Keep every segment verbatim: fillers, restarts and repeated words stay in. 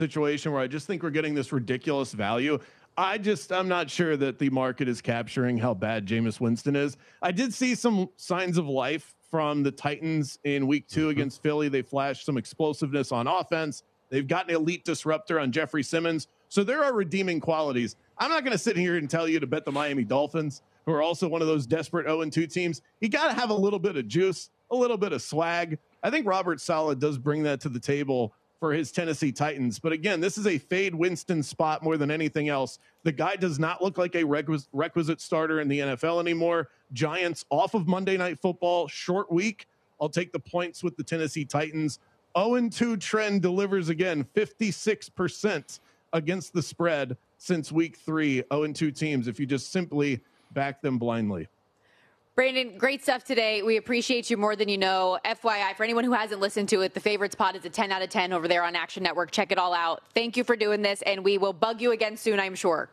situation where I just think we're getting this ridiculous value. I just, I'm not sure that the market is capturing how bad Jameis Winston is. I did see some signs of life from the Titans in week two mm-hmm. against Philly. They flashed some explosiveness on offense. They've got an elite disruptor on Jeffrey Simmons. So there are redeeming qualities. I'm not going to sit here and tell you to bet the Miami Dolphins, who are also one of those desperate oh and two teams. You got to have a little bit of juice, a little bit of swag. I think Robert Saleh does bring that to the table for his Tennessee Titans. But again, this is a fade Winston spot more than anything else. The guy does not look like a requis- requisite starter in the N F L anymore. Giants off of Monday Night Football, short week. I'll take the points with the Tennessee Titans. oh and two trend delivers again, fifty-six percent against the spread since week three. oh and two teams, if you just simply back them blindly. Brandon, great stuff today. We appreciate you more than you know. F Y I, for anyone who hasn't listened to it, the Favorites Pod is a ten out of ten over there on Action Network. Check it all out. Thank you for doing this, and we will bug you again soon, I'm sure.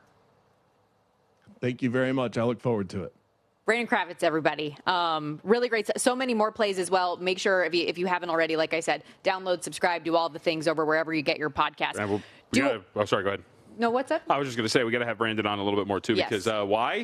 Thank you very much. I look forward to it. Brandon Kravitz, everybody. Um, really great. So many more plays as well. Make sure, if you, if you haven't already, like I said, download, subscribe, do all the things over wherever you get your podcast. Yeah, well, we gotta, oh, sorry, go ahead. No, what's up? I was just going to say, we got to have Brandon on a little bit more, too, yes. because uh, why?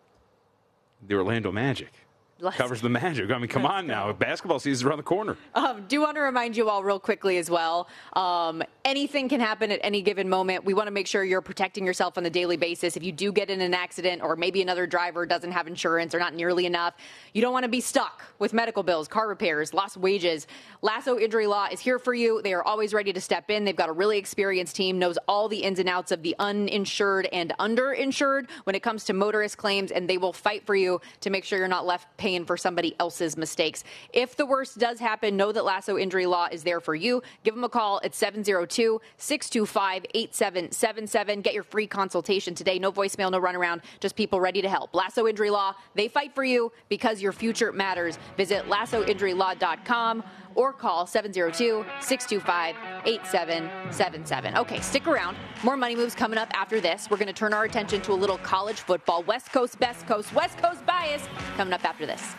The Orlando Magic. Let's covers the Magic. I mean, come on now. Basketball season's around the corner. Um, do want to remind you all real quickly as well. Um, anything can happen at any given moment. We want to make sure you're protecting yourself on a daily basis. If you do get in an accident or maybe another driver doesn't have insurance or not nearly enough, you don't want to be stuck with medical bills, car repairs, lost wages. Lasso Injury Law is here for you. They are always ready to step in. They've got a really experienced team, knows all the ins and outs of the uninsured and underinsured when it comes to motorist claims, and they will fight for you to make sure you're not left paying for somebody else's mistakes. If the worst does happen, know that Lasso Injury Law is there for you. Give them a call at seven oh two, six two five, eight seven seven seven. Get your free consultation today. No voicemail, no runaround, just people ready to help. Lasso Injury Law, they fight for you because your future matters. Visit lasso injury law dot com or call seven oh two, six two five, eight seven seven seven. Okay, stick around. More Money Moves coming up after this. We're going to turn our attention to a little college football. West Coast, Best Coast, West Coast bias coming up after this.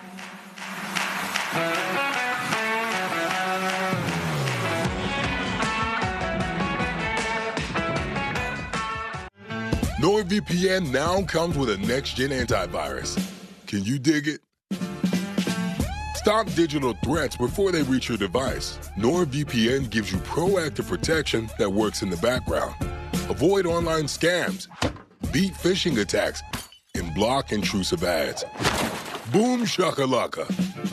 NordVPN now comes with a next-gen antivirus. Can you dig it? Stop digital threats before they reach your device. NordVPN gives you proactive protection that works in the background. Avoid online scams, beat phishing attacks, and block intrusive ads. Boom shakalaka.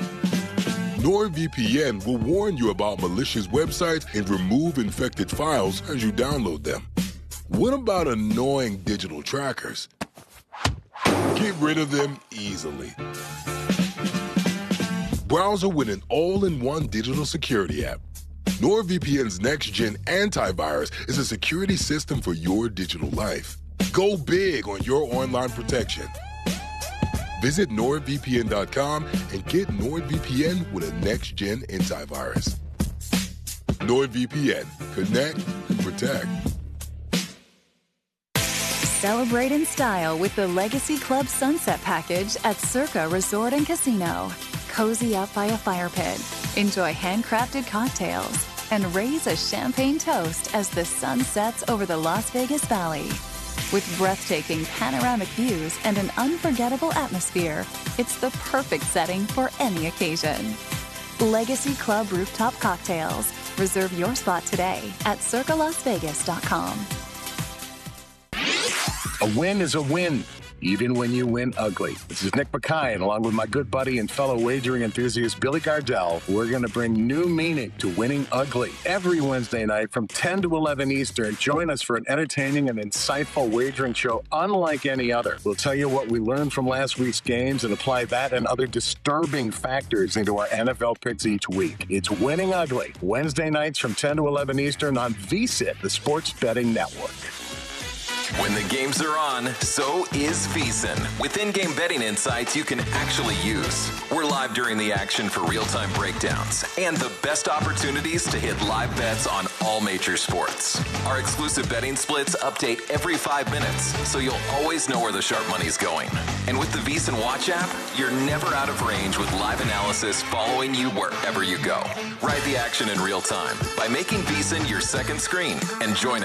NordVPN will warn you about malicious websites and remove infected files as you download them. What about annoying digital trackers? Get rid of them easily. Browser with an all-in-one digital security app. NordVPN's next-gen antivirus is a security system for your digital life. Go big on your online protection. Visit nord v p n dot com and get NordVPN with a next-gen antivirus. NordVPN. Connect and protect. Celebrate in style with the Legacy Club Sunset Package at Circa Resort and Casino. Cozy up by a fire pit, enjoy handcrafted cocktails, and raise a champagne toast as the sun sets over the Las Vegas Valley. With breathtaking panoramic views and an unforgettable atmosphere, it's the perfect setting for any occasion. Legacy Club Rooftop Cocktails. Reserve your spot today at circa las vegas dot com. A win is a win, even when you win ugly. This is Nick Mackay, and along with my good buddy and fellow wagering enthusiast Billy Gardell, we're going to bring new meaning to winning ugly. Every Wednesday night from ten to eleven Eastern, join us for an entertaining and insightful wagering show unlike any other. We'll tell you what we learned from last week's games and apply that and other disturbing factors into our N F L picks each week. It's Winning Ugly, Wednesday nights from ten to eleven Eastern on V S I T, the Sports Betting Network. When the games are on, so is VSiN. With in-game betting insights you can actually use. We're live during the action for real-time breakdowns and the best opportunities to hit live bets on all major sports. Our exclusive betting splits update every five minutes, so you'll always know where the sharp money's going. And with the VSiN Watch app, you're never out of range with live analysis following you wherever you go. Ride the action in real time by making VSiN your second screen and join us